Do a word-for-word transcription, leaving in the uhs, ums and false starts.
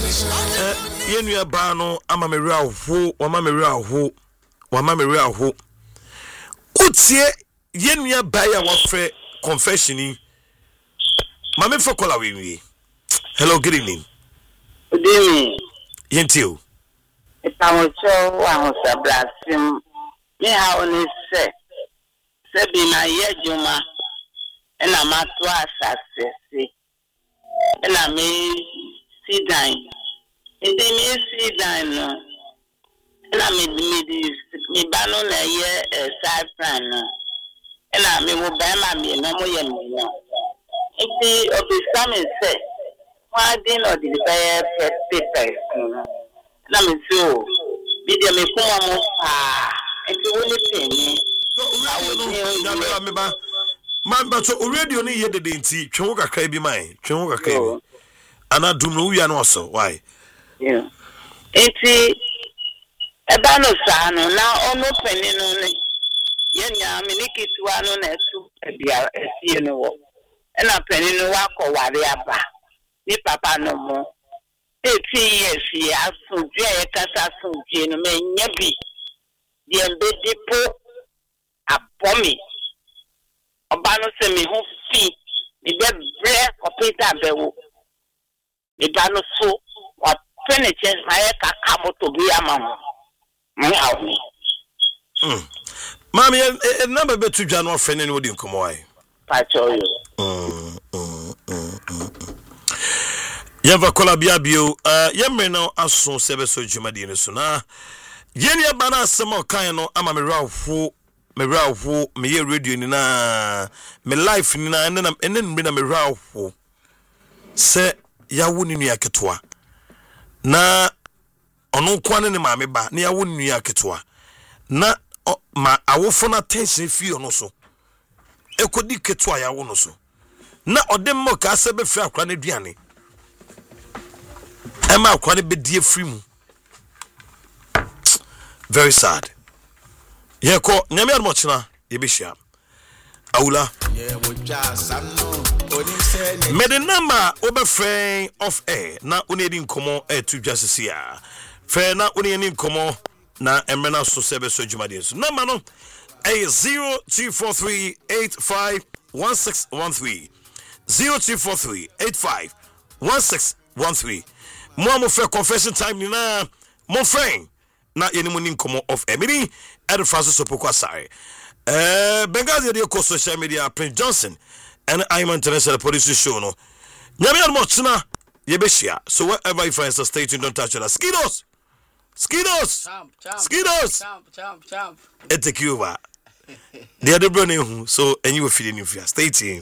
Eh, yenu ba no ama me ra ho, wa ma me ra ho, wa ma me ra ho. Utie yenu ba ya wa frɛ confession yi. Ma me for call we we. Hello, good evening. Good evening. Yentio. If I was so I was a blasphemy. Me how only say say be na ye juma and I'm at success. And I may see dine. And they may see dine no. And I made me me ban on a year a side plan. And I may will buy my me no more yam. If the of the salmon say, why didn't or the paper paper? And I mean, so, be the me come on, ah, and you only pay me. I will know, man, but so already only here the dainty, Choga Krabi mine, Choga Krabi. And I do know you are also. Why? Yeah. It's a banner son, now on opening only. Yenya, Miniki to one on a two, a C N O. And I'm penny no walk or whatever. Ni papa no more. Eighty years here, I so Jay Casa so Jane may never. The embedded po a pommy. Obano send me home fee. The dead bread or Peter Bewo. The Bano so or penetrate my camo to be a man. My out me. Hmm. Mammy, a number bet to John or friend and wouldn't come away. Patrol. Yava kola biabio uh yemme no aso sebe so jumadi ne so na yenia bana asemo kan no ama me rawo me rawo me ye radio ni na me life ni na ene na ene na me rawo se yawo ni nua ketwa na ono kwane ne ma me ba na yawo ni nua ketwa na ma awofo na tension fi ono so ekodi ketwa yawo no so na odemmo ka sebe fi akra na duane Emma kwani be die free mu. Very sad. Ye ko nyame admochina ye behia. Awula. Yeah, we just no. Me the number obefren of air na unedi nkomo e to just ya. Fe na unedi nkomo na emena so sebe so jumade so. Number no e zero two four three eight five one six one three. zero two four three eight five one six one three. Mo mo fe confession time ni na mo friend na yeni mo ni nkomo of Emily Ed Francis Opoko Asare eh Bengazi de ko social media Prince Johnson and I'm international police show no nyame ad mo china ye be share so wherever you find us stay tuned, don't touch us. Skidos Skidos Champ, champ, Skidos champ, champ, champ. it take you over the other brand so and you will feel in your stay tuned.